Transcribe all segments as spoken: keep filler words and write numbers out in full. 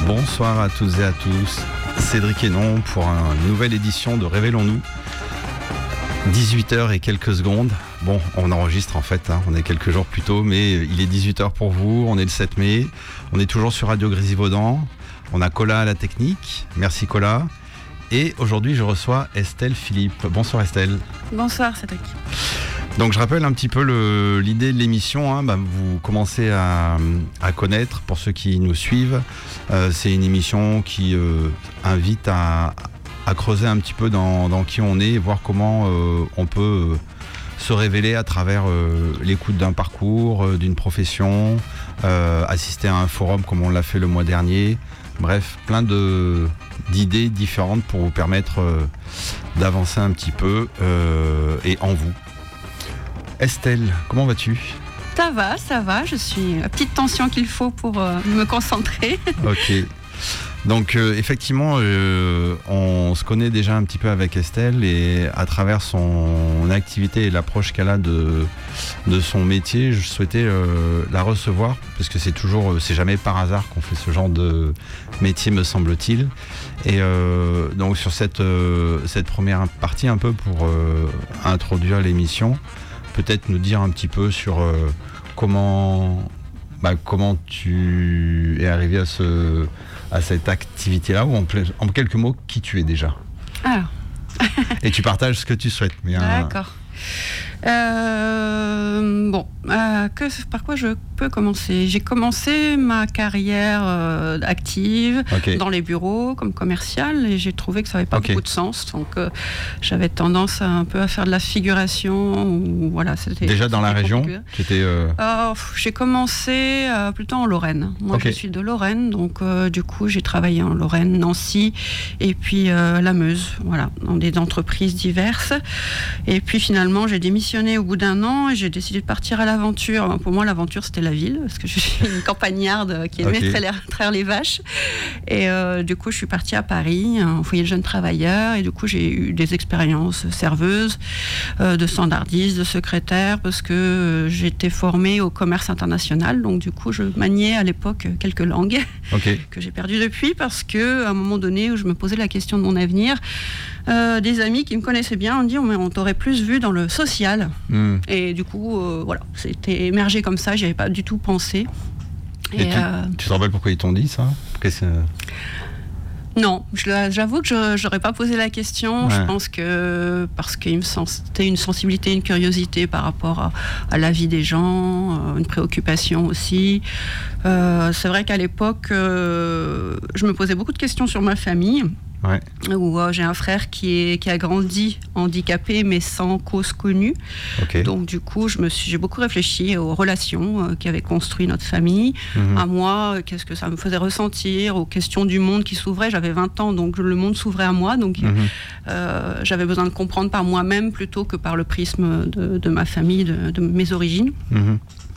Bonsoir à toutes et à tous, Cédric Hénon pour une nouvelle édition de Révélons-nous. dix-huit heures et quelques secondes. Bon, on enregistre en fait, hein, on est quelques jours plus tôt, mais il est dix-huit heures pour vous, on est le sept mai, on est toujours sur Radio Grésivaudan, on a Cola à la technique, merci Cola. Et aujourd'hui je reçois Estelle Philippe. Bonsoir Estelle. Bonsoir Cédric. Donc je rappelle un petit peu le, l'idée de l'émission, hein, bah, vous commencez à, à connaître pour ceux qui nous suivent. Euh, c'est une émission qui euh, invite à, à creuser un petit peu dans, dans qui on est et voir comment euh, on peut euh, se révéler à travers euh, l'écoute d'un parcours, euh, d'une profession, euh, assister à un forum comme on l'a fait le mois dernier. Bref, plein de, d'idées différentes pour vous permettre euh, d'avancer un petit peu euh, et en vous. Estelle, comment vas-tu ? Ça va, ça va, je suis à petite tension qu'il faut pour euh, me concentrer. Ok. Donc euh, effectivement, euh, on se connaît déjà un petit peu avec Estelle et à travers son activité et l'approche qu'elle a de, de son métier, je souhaitais euh, la recevoir parce que c'est toujours, c'est jamais par hasard qu'on fait ce genre de métier, me semble-t-il. Et euh, donc sur cette, euh, cette première partie, un peu pour euh, introduire l'émission, peut-être nous dire un petit peu sur euh, comment, bah, comment tu es arrivé à, ce, à cette activité-là, ou en, en quelques mots, qui tu es déjà. Alors. Et tu partages ce que tu souhaites. Mais D'accord. Un... Euh, bon, euh, que, par quoi je peux commencer ? J'ai commencé ma carrière euh, active okay. dans les bureaux comme commercial et j'ai trouvé que ça n'avait pas okay. beaucoup de sens. Donc euh, j'avais tendance à, un peu à faire de la figuration. Ou, voilà, c'était, Déjà dans c'était la région c'était, euh... euh, J'ai commencé euh, plutôt en Lorraine. Moi okay. je suis de Lorraine, donc euh, du coup j'ai travaillé en Lorraine, Nancy et puis euh, la Meuse, voilà, dans des entreprises diverses. Et puis finalement j'ai démissionné au bout d'un an et j'ai décidé de partir à l'aventure. Pour moi, l'aventure, c'était la ville, parce que je suis une campagnarde qui aimait okay. traire les vaches. Et euh, du coup, je suis partie à Paris, en foyer de jeunes travailleurs, et du coup, j'ai eu des expériences serveuses, euh, de standardiste, de secrétaire, parce que euh, j'étais formée au commerce international, donc du coup, je maniais à l'époque quelques langues okay. que j'ai perdues depuis, parce qu'à un moment donné où je me posais la question de mon avenir, Euh, des amis qui me connaissaient bien ont dit oh, mais on t'aurait plus vu dans le social mmh. et du coup euh, voilà, c'était émergé comme ça, j'y avais pas du tout pensé. Et, et tu, euh... tu te rappelles pourquoi ils t'ont dit ça ? Qu'est-ce que... Non, je, j'avoue que je n'aurais pas posé la question. Ouais. Je pense que parce qu'il me sentait une sensibilité, une curiosité par rapport à, à la vie des gens, une préoccupation aussi. Euh, c'est vrai qu'à l'époque, euh, je me posais beaucoup de questions sur ma famille. Ouais. Où euh, j'ai un frère qui, est, qui a grandi handicapé mais sans cause connue. Okay. Donc du coup, je me suis, j'ai beaucoup réfléchi aux relations euh, qui avaient construit notre famille, mmh. à moi, euh, qu'est-ce que ça me faisait ressentir, aux questions du monde qui s'ouvrait. J'avais vingt ans, donc le monde s'ouvrait à moi. Donc mmh. euh, j'avais besoin de comprendre par moi-même plutôt que par le prisme de, de ma famille, de, de mes origines. Mmh.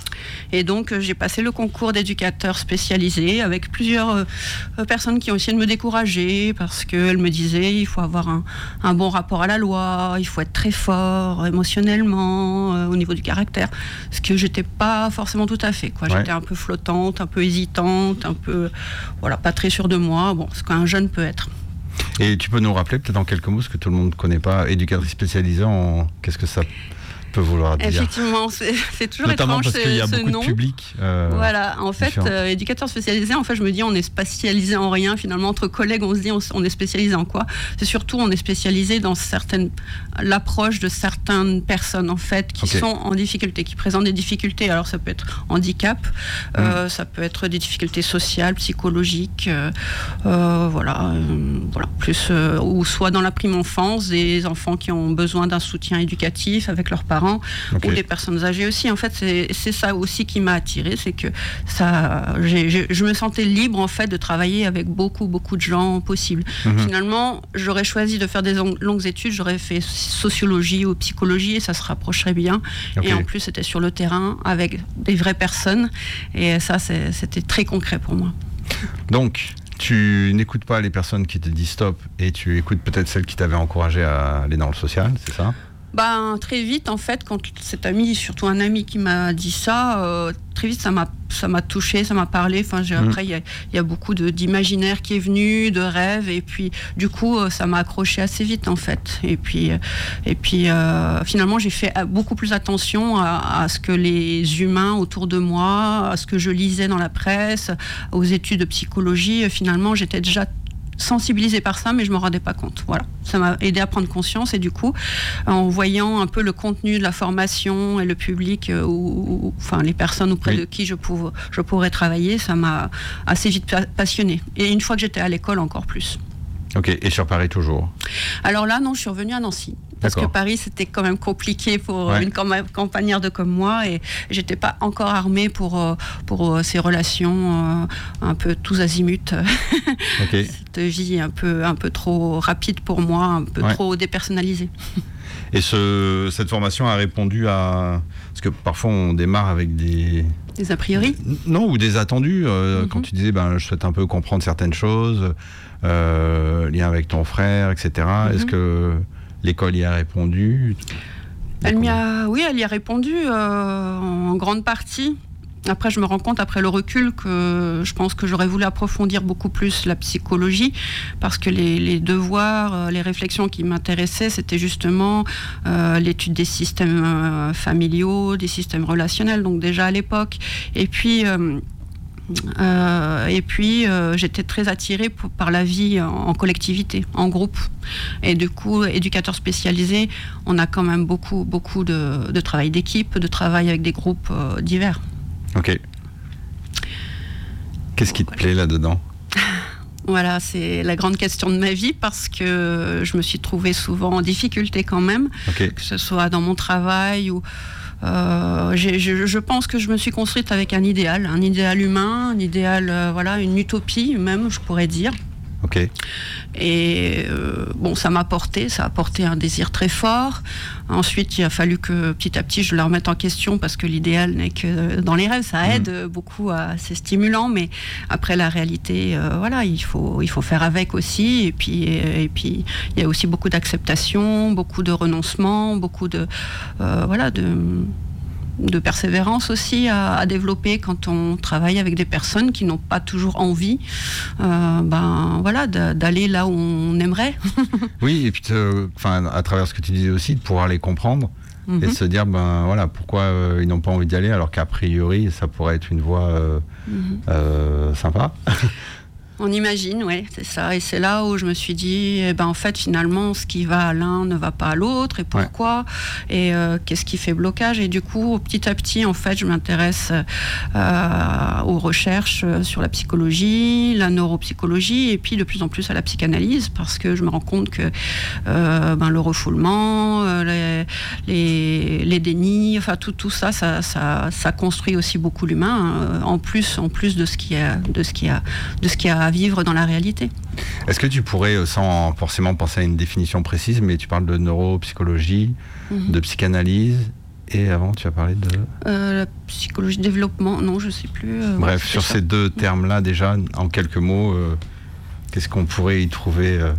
Et donc, euh, j'ai passé le concours d'éducateur spécialisé avec plusieurs euh, personnes qui ont essayé de me décourager parce qu'elles me disaient il faut avoir un, un bon rapport à la loi, il faut être très fort émotionnellement, euh, au niveau du caractère. Ce que j'étais pas forcément tout à fait, quoi. Ouais. J'étais un peu flottante, un peu hésitante, un peu, voilà, pas très sûre de moi. Bon, ce qu'un jeune peut être. Et tu peux nous rappeler peut-être en quelques mots, ce que tout le monde ne connaît pas, éducatrice spécialisée, en... qu'est-ce que ça peut vouloir dire. Effectivement, c'est, c'est toujours notamment étrange parce qu'il y a ce, beaucoup ce nom. De public. Euh, voilà, en fait, euh, éducateur spécialisé, en fait, je me dis, on est spécialisé en rien. Finalement, entre collègues, on se dit, on, on est spécialisé en quoi ? C'est surtout, on est spécialisé dans certaines, l'approche de certaines personnes, en fait, qui okay. sont en difficulté, qui présentent des difficultés. Alors, ça peut être handicap, mmh. euh, ça peut être des difficultés sociales, psychologiques, euh, euh, voilà, euh, voilà, plus, euh, ou soit dans la prime enfance, des enfants qui ont besoin d'un soutien éducatif avec leurs parents. Okay. Ou des personnes âgées aussi. En fait, c'est, c'est ça aussi qui m'a attirée, c'est que ça, j'ai, j'ai, je me sentais libre en fait de travailler avec beaucoup, beaucoup de gens possibles. Mm-hmm. Finalement, j'aurais choisi de faire des longues études, j'aurais fait sociologie ou psychologie et ça se rapprocherait bien. Okay. Et en plus, c'était sur le terrain avec des vraies personnes et ça, c'est, c'était très concret pour moi. Donc, tu n'écoutes pas les personnes qui te disent stop et tu écoutes peut-être celles qui t'avaient encouragé à aller dans le social, c'est ça ? Ben, très vite, en fait, quand cet ami, surtout un ami qui m'a dit ça, euh, très vite, ça m'a ça m'a touchée, ça m'a parlé. Enfin, j'ai, mmh. Après, il y a, y a beaucoup de, d'imaginaire qui est venu, de rêves, et puis du coup, ça m'a accroché assez vite en fait. Et puis, et puis euh, finalement, j'ai fait beaucoup plus attention à, à ce que les humains autour de moi, à ce que je lisais dans la presse, aux études de psychologie. Finalement, j'étais déjà sensibilisée par ça, mais je ne me rendais pas compte. Voilà. Ça m'a aidé à prendre conscience, et du coup, en voyant un peu le contenu de la formation et le public, euh, ou, ou enfin les personnes auprès oui. de qui je, pour, je pourrais travailler, ça m'a assez vite passionnée. Et une fois que j'étais à l'école, encore plus. Ok, et sur Paris toujours? Alors là, non, je suis revenue à Nancy. Parce D'accord. que Paris, c'était quand même compliqué pour ouais. une campagnarde comme moi, et j'étais pas encore armée pour, pour ces relations un peu tous azimuts. Okay. Cette vie un peu, un peu trop rapide pour moi, un peu ouais. trop dépersonnalisée. Et ce, cette formation a répondu à... Parce que parfois on démarre avec des... Des a priori? Non, ou des attendus. Euh, mm-hmm. Quand tu disais, ben, je souhaite un peu comprendre certaines choses, euh, lien avec ton frère, et cetera. Mm-hmm. Est-ce que l'école y a répondu? Elle m'y a, oui, elle y a répondu euh, en grande partie. Après, je me rends compte, après le recul, que je pense que j'aurais voulu approfondir beaucoup plus la psychologie, parce que les, les devoirs, les réflexions qui m'intéressaient, c'était justement euh, l'étude des systèmes euh, familiaux, des systèmes relationnels, donc déjà à l'époque. Et puis... Euh, Euh, et puis euh, j'étais très attirée pour, par la vie en, en collectivité, en groupe, et du coup éducateur spécialisé, on a quand même beaucoup, beaucoup de, de travail d'équipe, de travail avec des groupes euh, divers. Ok. Qu'est-ce qui te plaît là-dedans? Voilà, c'est la grande question de ma vie, parce que je me suis trouvée souvent en difficulté quand même, okay. que ce soit dans mon travail ou... Euh, j'ai, je, je pense que je me suis construite avec un idéal, un idéal humain, un idéal, euh, voilà, une utopie même, je pourrais dire. Ok. Et euh, bon, ça m'a porté, ça a porté un désir très fort. Ensuite, il a fallu que petit à petit je le remette en question, parce que l'idéal n'est que dans les rêves, ça aide mmh. beaucoup, à, c'est stimulant, mais après la réalité, euh, voilà, il faut, il faut faire avec aussi. Et puis, et, et puis, il y a aussi beaucoup d'acceptation, beaucoup de renoncement, beaucoup de, euh, voilà, de de persévérance aussi à, à développer quand on travaille avec des personnes qui n'ont pas toujours envie euh, ben, voilà, d'aller là où on aimerait. Oui, et puis enfin, à travers ce que tu disais aussi, de pouvoir les comprendre mm-hmm. et de se dire ben, voilà, pourquoi euh, ils n'ont pas envie d'y aller, alors qu'a priori ça pourrait être une voie euh, mm-hmm. euh, sympa. On imagine, oui, c'est ça. Et c'est là où je me suis dit, eh ben, en fait, finalement, ce qui va à l'un ne va pas à l'autre. Et pourquoi ouais. Et euh, qu'est-ce qui fait blocage? Et du coup, petit à petit, en fait, je m'intéresse euh, aux recherches sur la psychologie, la neuropsychologie, et puis de plus en plus à la psychanalyse, parce que je me rends compte que euh, ben, le refoulement, euh, les, les, les dénis, enfin, tout, tout ça, ça, ça, ça construit aussi beaucoup l'humain, hein, en plus, en plus de ce qui a, de ce qui a, de ce qui a à vivre dans la réalité. Est-ce que tu pourrais, sans forcément penser à une définition précise, mais tu parles de neuropsychologie, mm-hmm. de psychanalyse, et avant tu as parlé de... Euh, la psychologie de développement, non, je ne sais plus. Euh, Bref, sur ça. Ces deux termes-là, déjà, en quelques mots, euh, qu'est-ce qu'on pourrait y trouver euh...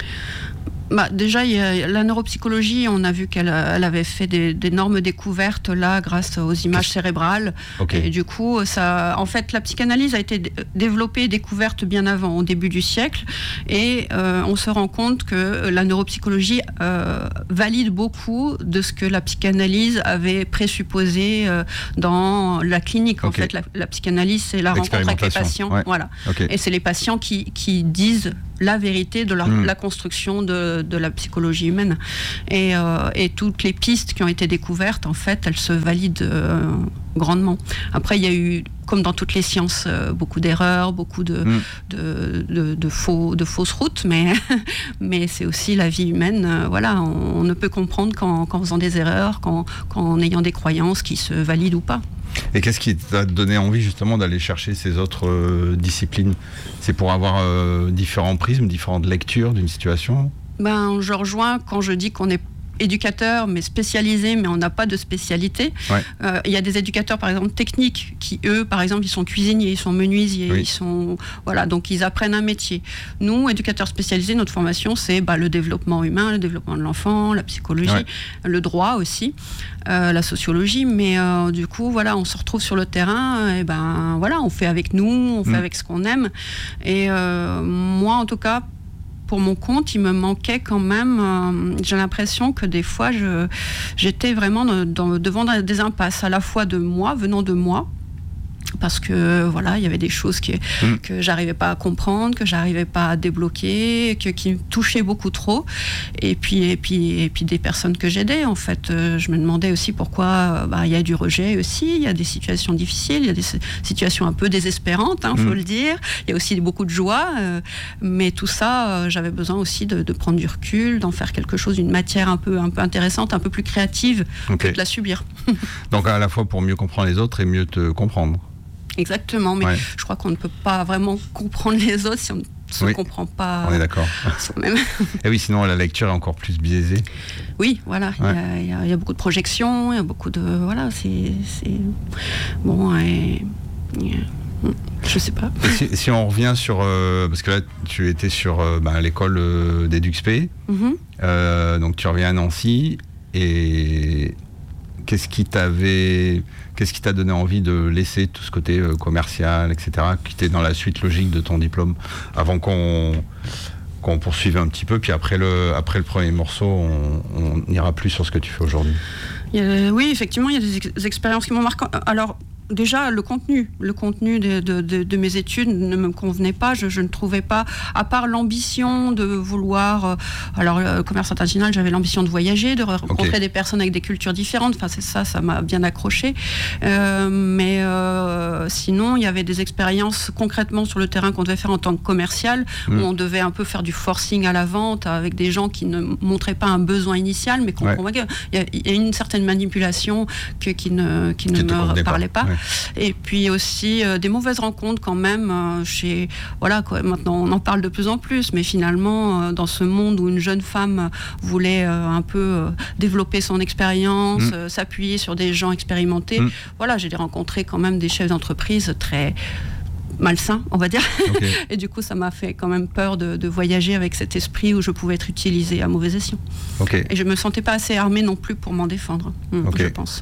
Bah, déjà, il y a la neuropsychologie, on a vu qu'elle elle avait fait des, d'énormes découvertes là, grâce aux images cérébrales. Okay. Et du coup, ça, en fait, la psychanalyse a été développée et découverte bien avant, au début du siècle. Et euh, on se rend compte que la neuropsychologie euh, valide beaucoup de ce que la psychanalyse avait présupposé euh, dans la clinique. Okay. En fait, la, la psychanalyse, c'est la rencontre avec les patients. Ouais. Voilà. Okay. Et c'est les patients qui, qui disent la vérité de la, mmh. la construction de, de la psychologie humaine. Et, euh, et toutes les pistes qui ont été découvertes, en fait, elles se valident euh, grandement. Après, il y a eu, comme dans toutes les sciences, euh, beaucoup d'erreurs, beaucoup de, mmh. de, de, de, faux, de fausses routes, mais, mais c'est aussi la vie humaine. Euh, voilà, on, on ne peut comprendre qu'en, qu'en faisant des erreurs, qu'en, qu'en ayant des croyances qui se valident ou pas. Et qu'est-ce qui t'a donné envie justement d'aller chercher ces autres euh, disciplines? C'est pour avoir euh, différents prismes, différentes lectures d'une situation? Ben, je rejoins quand je dis qu'on est éducateurs, mais spécialisés, mais on n'a pas de spécialité. Ouais. Euh, il y a des éducateurs, par exemple, techniques, qui, eux, par exemple, ils sont cuisiniers, ils sont menuisiers, oui. ils sont... Voilà, donc ils apprennent un métier. Nous, éducateurs spécialisés, notre formation, c'est bah, le développement humain, le développement de l'enfant, la psychologie, ouais. le droit aussi, euh, la sociologie, mais euh, du coup, voilà, on se retrouve sur le terrain, et ben voilà, on fait avec nous, on fait mmh. avec ce qu'on aime. Et euh, moi, en tout cas, pour mon compte, il me manquait quand même, euh, j'ai l'impression que des fois, je, j'étais vraiment dans, dans, devant des impasses, à la fois de moi, venant de moi, parce que voilà, il y avait des choses qui, mmh. que j'arrivais pas à comprendre, que j'arrivais pas à débloquer, que, qui me touchaient beaucoup trop. Et puis, et puis, et puis des personnes que j'aidais, en fait. Euh, je me demandais aussi pourquoi bah, il y a du rejet aussi, il y a des situations difficiles, il y a des situations un peu désespérantes, il hein, mmh. faut le dire. Il y a aussi beaucoup de joie. Euh, mais tout ça, euh, j'avais besoin aussi de, de prendre du recul, d'en faire quelque chose, une matière un peu, un peu intéressante, un peu plus créative okay. que de la subir. Donc à la fois pour mieux comprendre les autres et mieux te comprendre. Exactement, mais ouais. je crois qu'on ne peut pas vraiment comprendre les autres si on ne se oui. comprend pas. On est d'accord. Soi-même. Et oui, sinon la lecture est encore plus biaisée. Oui, voilà, il ouais. y, y, y a beaucoup de projections, il y a beaucoup de voilà, c'est, c'est... bon et, et je sais pas. Si, si on revient sur euh, parce que là tu étais sur euh, bah, l'école euh, d'EduxP, mm-hmm. euh, donc tu reviens à Nancy et qu'est-ce qui t'avait Qu'est-ce qui t'a donné envie de laisser tout ce côté euh, commercial, et cetera, qui était dans la suite logique de ton diplôme, avant qu'on, qu'on poursuive un petit peu, puis après le, après le premier morceau, on, on ira plus sur ce que tu fais aujourd'hui. Il y a, oui, effectivement, il y a des, ex- des expériences qui m'ont marqué. Alors, déjà, le contenu, le contenu de, de, de, de mes études ne me convenait pas. Je, je ne trouvais pas, à part l'ambition de vouloir... Euh, alors, le commerce international, j'avais l'ambition de voyager, de rencontrer okay. des personnes avec des cultures différentes. Enfin, c'est ça, ça m'a bien accroché. Euh, mais euh, sinon, il y avait des expériences concrètement sur le terrain qu'on devait faire en tant que commercial, mmh. où on devait un peu faire du forcing à la vente avec des gens qui ne montraient pas un besoin initial, mais qu'on ouais. convainquait. Il y a, il y a une certaine manipulation que, qui ne, qui ne me parlait pas. pas. Ouais. Et puis aussi euh, des mauvaises rencontres quand même euh, chez voilà quoi, maintenant on en parle de plus en plus, mais finalement euh, dans ce monde où une jeune femme voulait euh, un peu euh, développer son expérience, mmh. euh, s'appuyer sur des gens expérimentés, mmh. voilà, j'ai rencontré quand même des chefs d'entreprise très malsain, on va dire. Okay. Et du coup, ça m'a fait quand même peur de, de voyager avec cet esprit où je pouvais être utilisée à mauvais escient. Okay. Et je me sentais pas assez armée non plus pour m'en défendre, okay. je pense.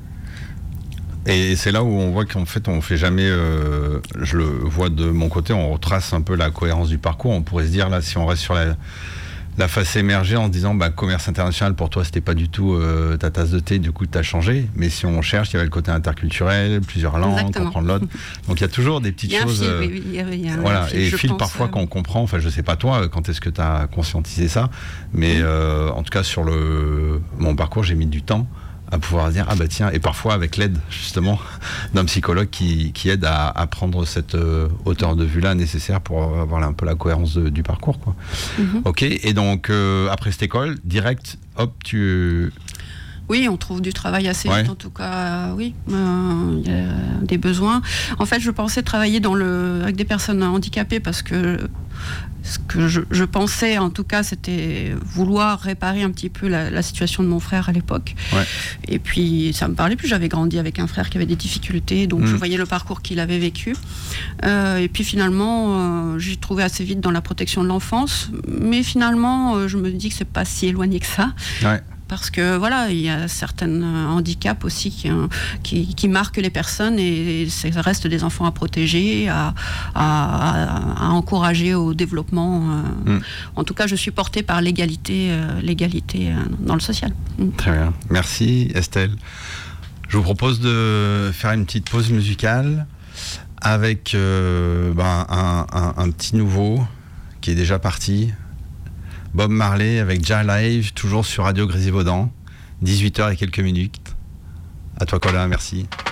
Et c'est là où on voit qu'en fait, on fait jamais, euh, je le vois de mon côté, on retrace un peu la cohérence du parcours. On pourrait se dire, là, si on reste sur la, la face émergée en se disant, bah, commerce international, pour toi, c'était pas du tout euh, ta tasse de thé, du coup, tu as changé. Mais si on cherche, il y avait le côté interculturel, plusieurs langues, Exactement. comprendre l'autre. Donc, il y a toujours des petites choses. Fil, oui, il y a, il y a voilà, fil, et je fil pense, parfois, euh... quand on comprend, enfin, je sais pas toi, quand est-ce que tu as conscientisé ça. Mais mmh. euh, en tout cas, sur le, mon parcours, j'ai mis du temps à pouvoir dire, ah bah tiens, et parfois avec l'aide justement d'un psychologue qui, qui aide à, à prendre cette euh, hauteur de vue-là nécessaire pour avoir un peu la cohérence de, du parcours, quoi. Mm-hmm. Ok, et donc euh, après cette école, direct, hop, tu... Oui, on trouve du travail assez ouais. vite, en tout cas, euh, oui, il euh, y a des besoins. En fait, je pensais travailler dans le, avec des personnes handicapées parce que ce que je, je pensais, en tout cas, c'était vouloir réparer un petit peu la, la situation de mon frère à l'époque. Ouais. Et puis, ça me parlait plus. J'avais grandi avec un frère qui avait des difficultés, donc mmh. je voyais le parcours qu'il avait vécu. Euh, et puis, finalement, euh, j'ai trouvé assez vite dans la protection de l'enfance. Mais finalement, euh, je me dis que c'est pas si éloigné que ça. Ouais. Parce que voilà, il y a certains handicaps aussi qui, qui, qui marquent les personnes et ça reste des enfants à protéger, à, à, à encourager au développement. Mmh. En tout cas, je suis portée par l'égalité, euh, l'égalité dans le social. Mmh. Très bien. Merci Estelle. Je vous propose de faire une petite pause musicale avec euh, ben, un, un, un petit nouveau qui est déjà parti. Bob Marley avec Ja Live, toujours sur Radio Grésivaudan, dix-huit heures et quelques minutes. À toi Colin, merci.